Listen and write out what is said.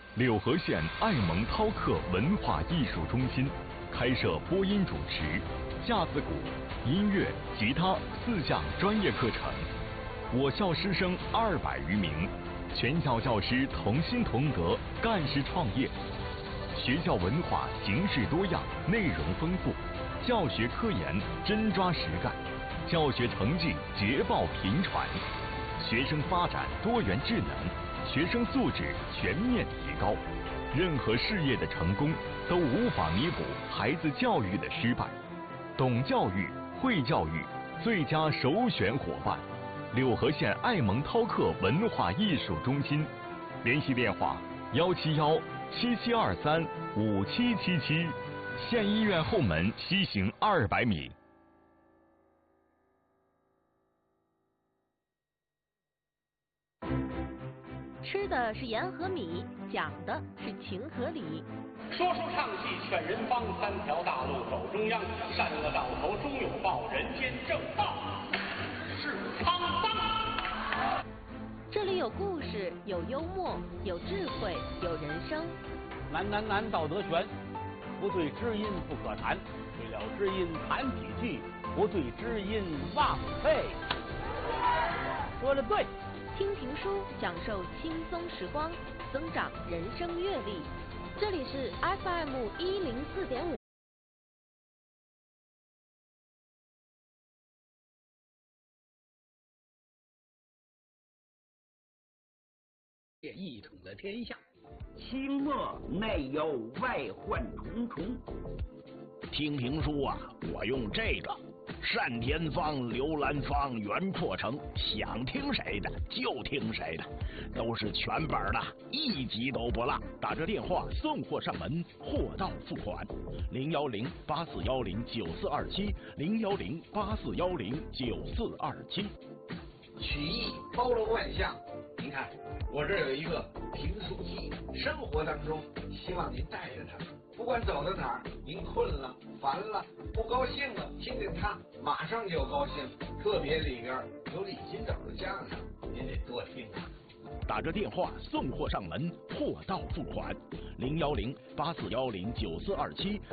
柳河县爱蒙涛克文化艺术中心开设播音主持、架子鼓、音乐、吉他4项专业课程。我校师生200余名，全校教师同心同德，干事创业。学校文化形式多样，内容丰富，教学科研真抓实干，教学成绩捷报频传，学生发展多元智能，学生素质全面提高。任何事业的成功都无法弥补孩子教育的失败。懂教育、会教育，最佳首选伙伴。柳河县爱蒙涛克文化艺术中心，联系电话171-7723-5777，县医院后门西行200米。 吃的是盐和米，讲的是情和理。 说书唱戏劝人方，3条大路走中央，善恶到头终有报，人间正道是沧桑。 这里有故事，有幽默，有智慧，有人生。 难道德全，不对知音不可谈，对了知音谈几句，不对知音忘废。说得对。 听评书，享受轻松时光，增长人生阅历。这里是 FM 104.5。 一统了天下，清末内忧外患重重。听评书啊，我用这个单田芳、刘兰芳、袁阔成，想听谁的就听谁的，都是全本的，一集都不落。打着电话送货上门，货到付款。010-8410-9427 010-8410-9427。 曲艺包罗万象，您看我这有一个评书机，生活当中希望您带着它，不管走到哪儿，您困了、烦了、不高兴了，听听它，马上就高兴。特别里边有李金斗的相声，您得多听啊。 打着电话送货上门，货到付款。010-8410-9427